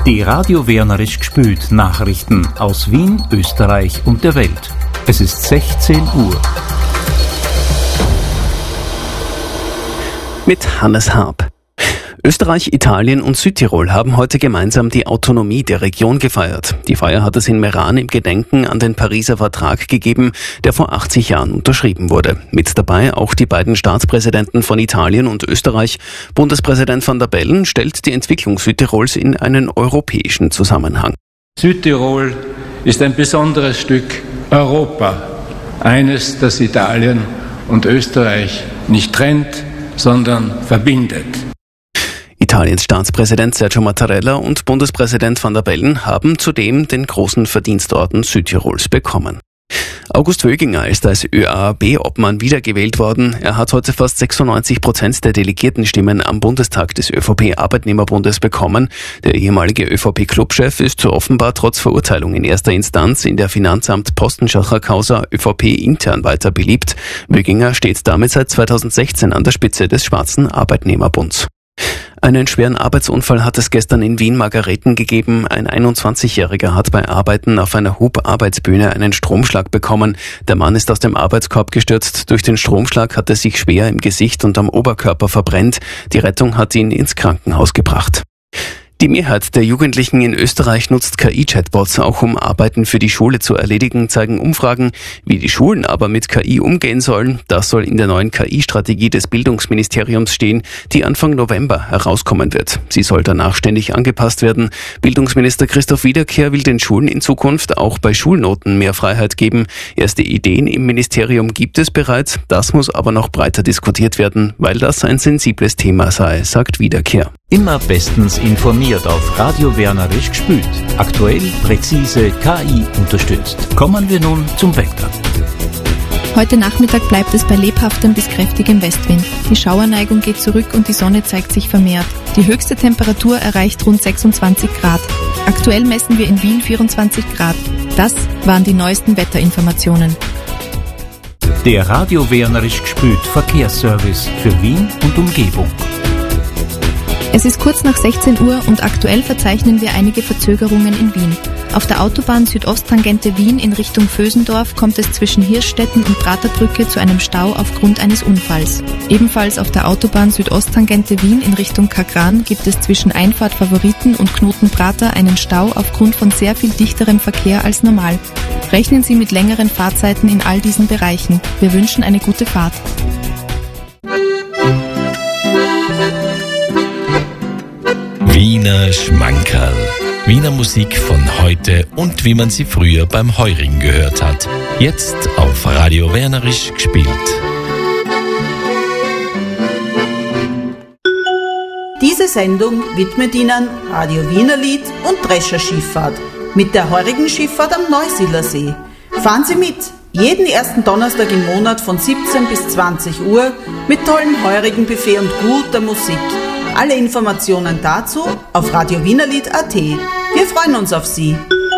Die Radio Wienerisch gspült Nachrichten aus Wien, Österreich und der Welt. Es ist 16 Uhr. Mit Hannes Haab. Österreich, Italien und Südtirol haben heute gemeinsam die Autonomie der Region gefeiert. Die Feier hat es in Meran im Gedenken an den Pariser Vertrag gegeben, der vor 80 Jahren unterschrieben wurde. Mit dabei auch die beiden Staatspräsidenten von Italien und Österreich. Bundespräsident van der Bellen stellt die Entwicklung Südtirols in einen europäischen Zusammenhang. Südtirol ist ein besonderes Stück Europa. Eines, das Italien und Österreich nicht trennt, sondern verbindet. Italiens Staatspräsident Sergio Mattarella und Bundespräsident van der Bellen haben zudem den großen Verdienstorden Südtirols bekommen. August Wöginger ist als ÖAB-Obmann wiedergewählt worden. Er hat heute fast 96% der Delegiertenstimmen am Bundestag des ÖVP-Arbeitnehmerbundes bekommen. Der ehemalige ÖVP-Clubchef ist offenbar trotz Verurteilung in erster Instanz in der Finanzamt-Postenschacher-Causa ÖVP intern weiter beliebt. Wöginger steht damit seit 2016 an der Spitze des Schwarzen Arbeitnehmerbunds. Einen schweren Arbeitsunfall hat es gestern in Wien-Margareten gegeben. Ein 21-Jähriger hat bei Arbeiten auf einer Hubarbeitsbühne einen Stromschlag bekommen. Der Mann ist aus dem Arbeitskorb gestürzt. Durch den Stromschlag hat er sich schwer im Gesicht und am Oberkörper verbrennt. Die Rettung hat ihn ins Krankenhaus gebracht. Die Mehrheit der Jugendlichen in Österreich nutzt KI-Chatbots, auch um Arbeiten für die Schule zu erledigen, zeigen Umfragen. Wie die Schulen aber mit KI umgehen sollen, das soll in der neuen KI-Strategie des Bildungsministeriums stehen, die Anfang November herauskommen wird. Sie soll danach ständig angepasst werden. Bildungsminister Christoph Wiederkehr will den Schulen in Zukunft auch bei Schulnoten mehr Freiheit geben. Erste Ideen im Ministerium gibt es bereits, das muss aber noch breiter diskutiert werden, weil das ein sensibles Thema sei, sagt Wiederkehr. Immer bestens informiert auf Radio Wienerisch gspült. Aktuell, präzise, KI unterstützt. Kommen wir nun zum Wetter. Heute Nachmittag bleibt es bei lebhaftem bis kräftigem Westwind. Die Schauerneigung geht zurück und die Sonne zeigt sich vermehrt. Die höchste Temperatur erreicht rund 26 Grad. Aktuell messen wir in Wien 24 Grad. Das waren die neuesten Wetterinformationen. Der Radio Wienerisch gspült Verkehrsservice für Wien und Umgebung. Es ist kurz nach 16 Uhr und aktuell verzeichnen wir einige Verzögerungen in Wien. Auf der Autobahn Südosttangente Wien in Richtung Vösendorf kommt es zwischen Hirschstetten und Praterbrücke zu einem Stau aufgrund eines Unfalls. Ebenfalls auf der Autobahn Südosttangente Wien in Richtung Kagran gibt es zwischen Einfahrt Favoriten und Knoten Prater einen Stau aufgrund von sehr viel dichterem Verkehr als normal. Rechnen Sie mit längeren Fahrzeiten in all diesen Bereichen. Wir wünschen eine gute Fahrt. Wiener Schmankerl. Wiener Musik von heute und wie man sie früher beim Heurigen gehört hat. Jetzt auf Radio Wienerisch gespielt. Diese Sendung widmet Ihnen Radio Wienerlied und Drescher Schifffahrt mit der heurigen Schifffahrt am Neusiedlersee. Fahren Sie mit! Jeden ersten Donnerstag im Monat von 17 bis 20 Uhr mit tollem heurigen Buffet und guter Musik. Alle Informationen dazu auf radiowienerlied.at. Wir freuen uns auf Sie.